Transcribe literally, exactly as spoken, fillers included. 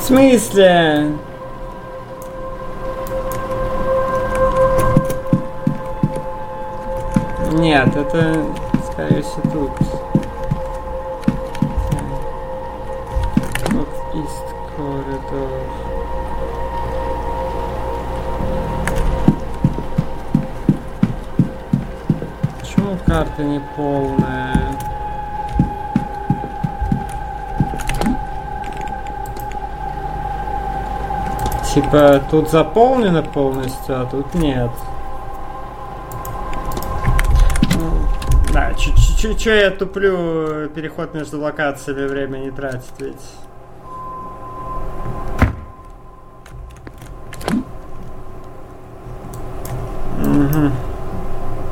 смысле? Нет, это, скорее всего, тут. Вот East Corridor. Почему карта не полная? Типа, тут заполнено полностью, а тут нет. Да, чё я туплю, переход между локациями, время не тратить ведь.